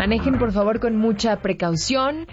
Manejen, por favor, con mucha precaución.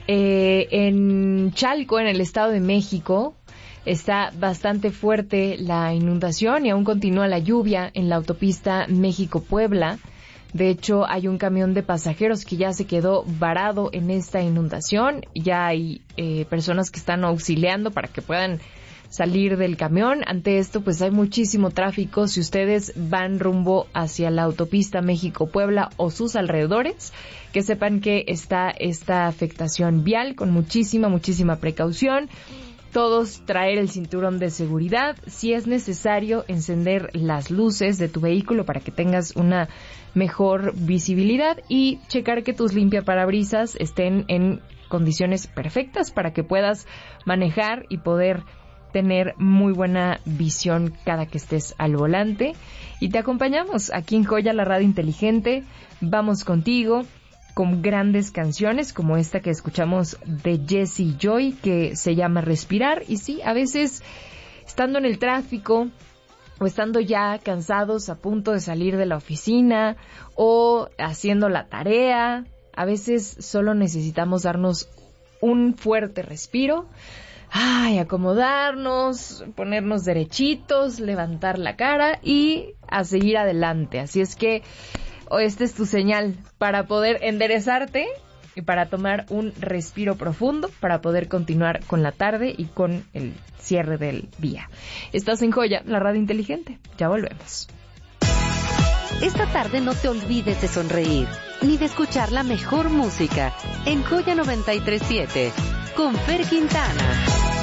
En Chalco, en el Estado de México, está bastante fuerte la inundación y aún continúa la lluvia en la autopista México-Puebla. De hecho, hay un camión de pasajeros que ya se quedó varado en esta inundación. Ya hay personas que están auxiliando para que puedan salir del camión. Ante esto, pues hay muchísimo tráfico. Si ustedes van rumbo hacia la autopista México-Puebla o sus alrededores, que sepan que está esta afectación vial con muchísima precaución. Todos traer el cinturón de seguridad. Si es necesario, encender las luces de tu vehículo para que tengas una mejor visibilidad y checar que tus limpiaparabrisas estén en condiciones perfectas para que puedas manejar y poder tener muy buena visión cada que estés al volante. Y te acompañamos aquí en Joya, la radio inteligente. Vamos contigo con grandes canciones como esta que escuchamos de Jessie Joy, que se llama Respirar. Y sí, a veces estando en el tráfico o estando ya cansados a punto de salir de la oficina o haciendo la tarea, a veces solo necesitamos darnos un fuerte respiro, acomodarnos, ponernos derechitos, levantar la cara y a seguir adelante. Así es que esta es tu señal para poder enderezarte y para tomar un respiro profundo para poder continuar con la tarde y con el cierre del día. Estás en Joya, la radio inteligente. Ya volvemos. Esta tarde no te olvides de sonreír ni de escuchar la mejor música en Joya 93.7 con Fer Quintana.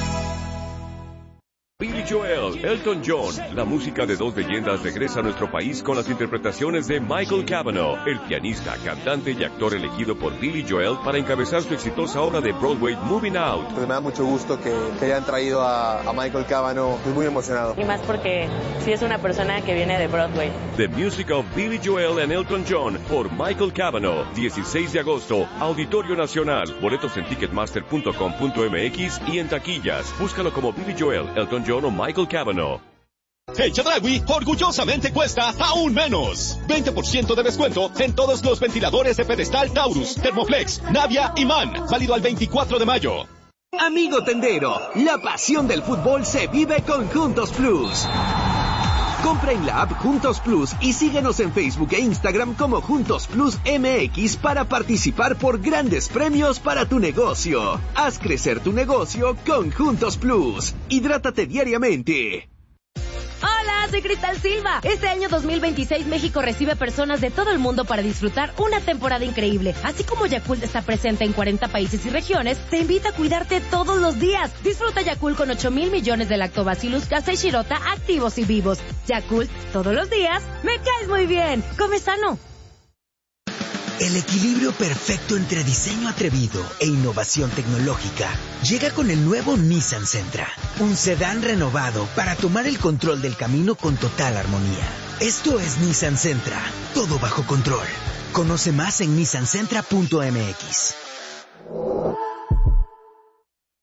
Billy Joel, Elton John, la música de dos leyendas regresa a nuestro país con las interpretaciones de Michael Cavanaugh, el pianista, cantante y actor elegido por Billy Joel para encabezar su exitosa obra de Broadway Moving Out. Pues me da mucho gusto que hayan traído a Michael Cavanaugh, estoy muy emocionado. Y más porque sí es una persona que viene de Broadway. The Music of Billy Joel and Elton John por Michael Cavanaugh, 16 de agosto, Auditorio Nacional, boletos en ticketmaster.com.mx y en taquillas. Búscalo como Billy Joel, Elton John o Michael Cavanaugh. El Chedraui orgullosamente cuesta aún menos. 20% de descuento en todos los ventiladores de pedestal Taurus, Thermoflex, Navia y MAN. Válido al 24 de mayo. Amigo tendero, la pasión del fútbol se vive con Juntos Plus. Compra en la app Juntos Plus y síguenos en Facebook e Instagram como Juntos Plus MX para participar por grandes premios para tu negocio. Haz crecer tu negocio con Juntos Plus. Hidrátate diariamente. Hola, soy Cristal Silva. Este año 2026 México recibe personas de todo el mundo para disfrutar una temporada increíble. Así como Yakult está presente en 40 países y regiones, te invita a cuidarte todos los días. Disfruta Yakult con 8,000 millones de Lactobacillus casei shirota activos y vivos. Yakult, todos los días, me caes muy bien. Come sano. El equilibrio perfecto entre diseño atrevido e innovación tecnológica llega con el nuevo Nissan Sentra, un sedán renovado para tomar el control del camino con total armonía. Esto es Nissan Sentra, todo bajo control. Conoce más en nissansentra.mx.